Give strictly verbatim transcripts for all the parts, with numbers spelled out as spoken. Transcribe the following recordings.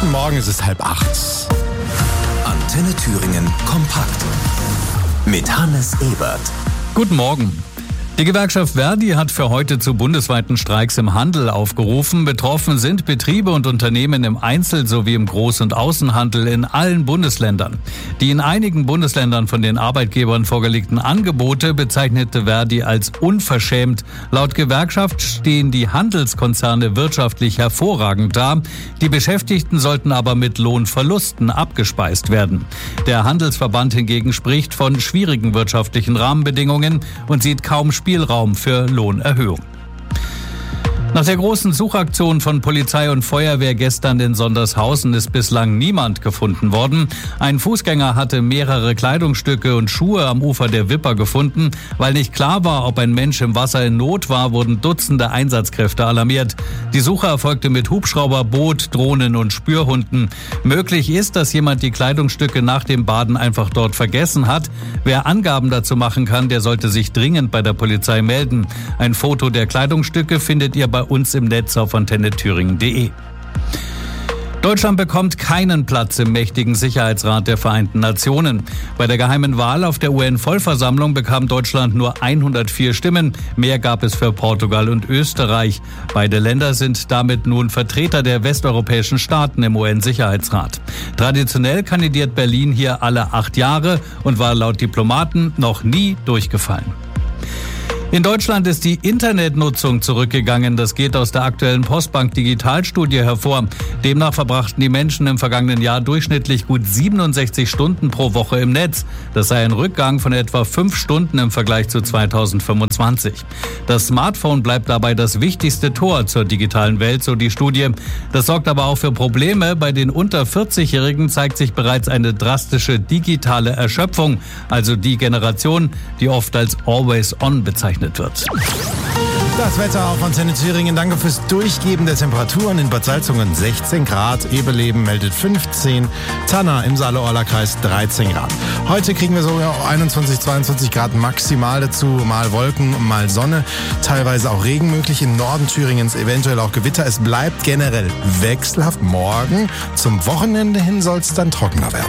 Guten Morgen, es ist halb acht. Antenne Thüringen kompakt mit Hannes Ebert. Guten Morgen. Die Gewerkschaft Verdi hat für heute zu bundesweiten Streiks im Handel aufgerufen. Betroffen sind Betriebe und Unternehmen im Einzel- sowie im Groß- und Außenhandel in allen Bundesländern. Die in einigen Bundesländern von den Arbeitgebern vorgelegten Angebote bezeichnete Verdi als unverschämt. Laut Gewerkschaft stehen die Handelskonzerne wirtschaftlich hervorragend da. Die Beschäftigten sollten aber mit Lohnverlusten abgespeist werden. Der Handelsverband hingegen spricht von schwierigen wirtschaftlichen Rahmenbedingungen und sieht kaum Spielraum für Lohnerhöhung. Nach der großen Suchaktion von Polizei und Feuerwehr gestern in Sondershausen ist bislang niemand gefunden worden. Ein Fußgänger hatte mehrere Kleidungsstücke und Schuhe am Ufer der Wipper gefunden. Weil nicht klar war, ob ein Mensch im Wasser in Not war, wurden Dutzende Einsatzkräfte alarmiert. Die Suche erfolgte mit Hubschrauber, Boot, Drohnen und Spürhunden. Möglich ist, dass jemand die Kleidungsstücke nach dem Baden einfach dort vergessen hat. Wer Angaben dazu machen kann, der sollte sich dringend bei der Polizei melden. Ein Foto der Kleidungsstücke findet ihr bei uns im Netz auf antenne thüringen punkt de. Deutschland bekommt keinen Platz im mächtigen Sicherheitsrat der Vereinten Nationen. Bei der geheimen Wahl auf der U N-Vollversammlung bekam Deutschland nur hundertvier Stimmen. Mehr gab es für Portugal und Österreich. Beide Länder sind damit nun Vertreter der westeuropäischen Staaten im U N-Sicherheitsrat. Traditionell kandidiert Berlin hier alle acht Jahre und war laut Diplomaten noch nie durchgefallen. In Deutschland ist die Internetnutzung zurückgegangen. Das geht aus der aktuellen Postbank-Digitalstudie hervor. Demnach verbrachten die Menschen im vergangenen Jahr durchschnittlich gut siebenundsechzig Stunden pro Woche im Netz. Das sei ein Rückgang von etwa fünf Stunden im Vergleich zu zweitausendfünfundzwanzig. Das Smartphone bleibt dabei das wichtigste Tor zur digitalen Welt, so die Studie. Das sorgt aber auch für Probleme. Bei den unter vierzig-Jährigen zeigt sich bereits eine drastische digitale Erschöpfung, also die Generation, die oft als Always On bezeichnet wird. Das Wetter auf Antenne Thüringen. Danke fürs Durchgeben der Temperaturen. In Bad Salzungen sechzehn Grad, Eberleben meldet fünfzehn, Tanna im Saale-Orla-Kreis dreizehn Grad. Heute kriegen wir sogar einundzwanzig, zweiundzwanzig Grad maximal dazu. Mal Wolken, mal Sonne, teilweise auch Regen möglich. Im Norden Thüringens eventuell auch Gewitter. Es bleibt generell wechselhaft. Morgen zum Wochenende hin soll es dann trockener werden.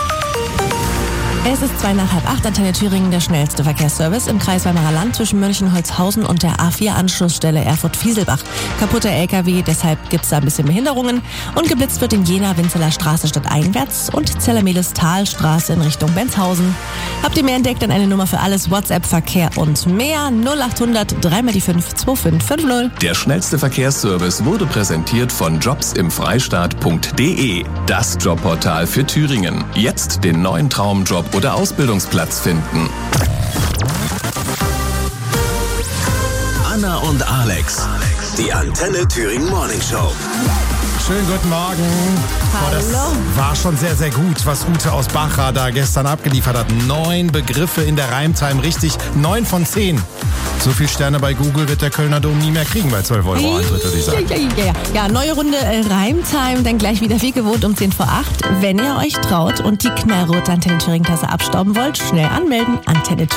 Es ist zwei nach halb acht, Antenne Thüringen, der schnellste Verkehrsservice im Kreis Weimarer Land zwischen Mönchengladbach und der A vier Anschlussstelle Erfurt-Fieselbach. Kaputter L K W, deshalb gibt's da ein bisschen Behinderungen. Und geblitzt wird in Jena Winzeler Straße stadteinwärts und Zellermeles-Talstraße in Richtung Benzhausen. Habt ihr mehr entdeckt, dann eine Nummer für alles, WhatsApp, Verkehr und mehr. null achthundert drei mal die fünf zwei fünf fünf null. Der schnellste Verkehrsservice wurde präsentiert von jobs im freistaat punkt de. Das Jobportal für Thüringen. Jetzt den neuen Traumjob oder Ausbildungsplatz finden. Anna und Alex, die Antenne Thüringen Morning Show. Schönen guten Morgen. Boah, das war schon sehr, sehr gut, was Ute aus Bachra da gestern abgeliefert hat. Neun Begriffe in der Reimtime, richtig. Neun von zehn. So viel Sterne bei Google wird der Kölner Dom nie mehr kriegen bei zwölf Euro Eintritt, würde ich sagen. Ja, ja, ja. ja, neue Runde äh, Reimtime, dann gleich wieder wie gewohnt um zehn vor acht. Wenn ihr euch traut und die knallrote Antenne Thüringen Tasse abstauben wollt, schnell anmelden. Antenne